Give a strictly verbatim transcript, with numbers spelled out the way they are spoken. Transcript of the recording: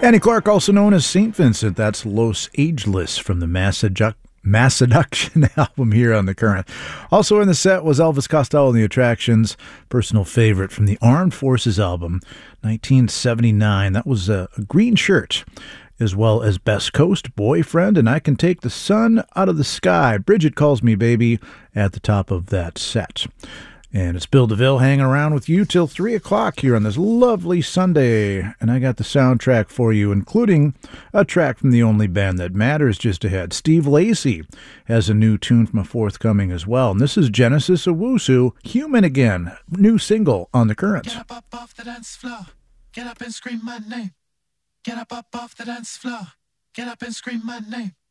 Annie Clark, also known as Saint Vincent. That's Los Ageless from the Massachusetts. Masseduction album here on The Current. Also in the set was Elvis Costello and the Attractions, personal favorite from the Armed Forces album, nineteen seventy-nine. That was a, a green shirt, as well as Best Coast, Boyfriend, and I Can Take the Sun Out of the Sky. Bridget Calls Me Baby at the top of that set. And it's Bill DeVille hanging around with you till three o'clock here on this lovely Sunday. And I got the soundtrack for you, including a track from the only band that matters just ahead. Steve Lacy has a new tune from a forthcoming as well. And this is Genesis Owusu, Human Again, new single on The Current. Get up, up off the dance floor. Get up and scream my name. Get up, up off the dance floor. Get up and scream my name.